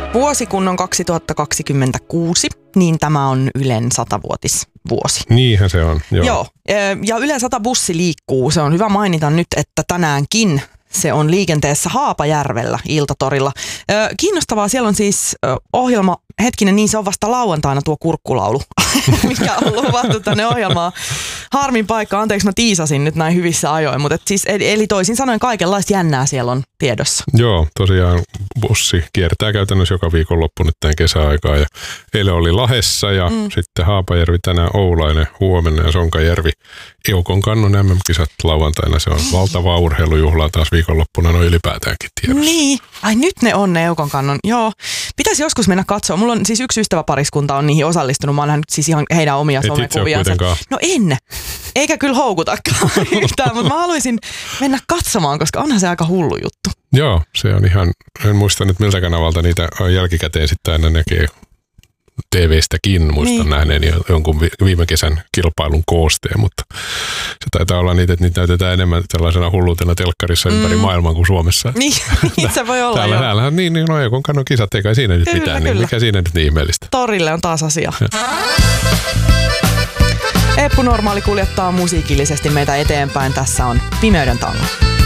Vuosi kun on 2026, niin tämä on Ylen 100-vuotisvuosi. Niinhän se on, joo. Joo, ja Ylen 100-bussi liikkuu. Se on hyvä mainita nyt, että tänäänkin se on liikenteessä Haapajärvellä Iltatorilla. Kiinnostavaa, siellä on siis ohjelma, niin se on vasta lauantaina tuo kurkkulaulu, mikä on luvattu tänne ohjelmaan. Harmin paikka, anteeksi mä tiisasin nyt näin hyvissä ajoin, mutta siis, eli toisin sanoen kaikenlaista jännää siellä on tiedossa. Joo, tosiaan bussi kiertää käytännössä joka viikonloppu nyt tämän kesäaikaa ja eilen oli Lahdessa ja sitten Haapajärvi tänään Oulainen huomenna ja Sonkajärvi Eukonkannon MM-kisat lauantaina. Se on valtava urheilujuhla taas viikonloppuna noin ylipäätäänkin tiedossa. Niin, ai nyt ne on ne Eukonkannon, joo. Pitäisi joskus mennä katsoa. Mulla on siis yksi ystäväpariskunta on niihin osallistunut. Mä oon nähnyt siis ihan heidän omia somekuviansa. No en. Eikä kyllä houkutakaan yhtään, mutta mä haluaisin mennä katsomaan, koska onhan se aika hullu juttu. Joo, se on ihan, en muista nyt miltä kanavalta niitä jälkikäteen sitten aina näkee TV-stäkin, muistan nähneeni jonkun viime kesän kilpailun koosteen, mutta se taitaa olla niitä, että niitä näytetään enemmän tällaisena hulluutena telkkarissa ympäri maailman kuin Suomessa. Niin se voi olla. Täällähän no Eukonkannon kisat, eikä siinä nyt kyllä, mitään, kyllä. Niin mikä siinä nyt niin ihmeellistä. Torille on taas asia. Eppu Normaali kuljettaa musiikillisesti meitä eteenpäin. Tässä on Pimeyden tango.